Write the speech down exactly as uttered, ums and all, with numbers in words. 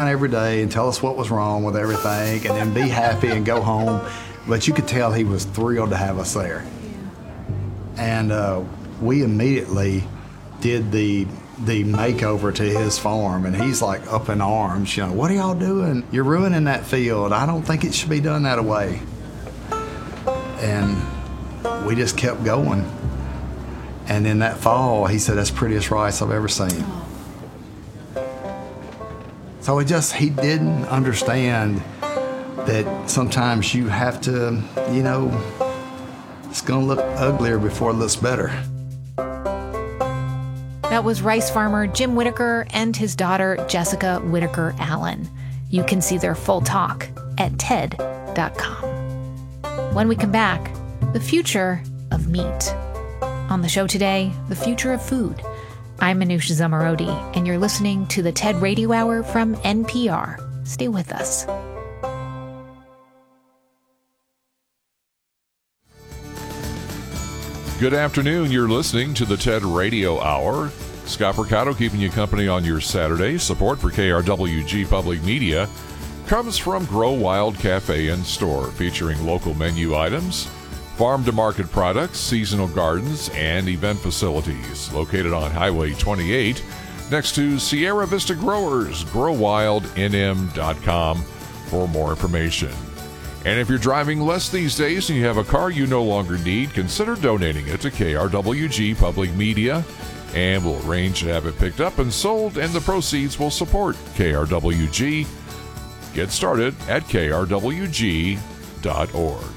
around every day and tell us what was wrong with everything and then be happy and go home. But you could tell he was thrilled to have us there. And uh, we immediately did the the makeover to his farm, and he's like up in arms, you know, what are y'all doing? You're ruining that field. I don't think it should be done that way. And we just kept going. And then that fall, he said, that's the prettiest rice I've ever seen. So it just, he didn't understand that sometimes you have to, you know, it's gonna look uglier before it looks better. That was rice farmer Jim Whitaker and his daughter Jessica Whitaker Allen. You can see their full talk at T E D dot com. When we come back, the future of meat. On the show today, the future of food. I'm Manoush Zomorodi, and you're listening to the TED Radio Hour from N P R. Stay with us. Good afternoon. You're listening to the TED Radio Hour. Scott Percato keeping you company on your Saturday. Support for K R W G Public Media comes from Grow Wild Cafe and Store, featuring local menu items, farm-to-market products, seasonal gardens, and event facilities. Located on Highway twenty-eight, next to Sierra Vista Growers. grow wild N M dot com for more information. And if you're driving less these days and you have a car you no longer need, consider donating it to K R W G Public Media, and we'll arrange to have it picked up and sold, and the proceeds will support K R W G. Get started at K R W G dot org.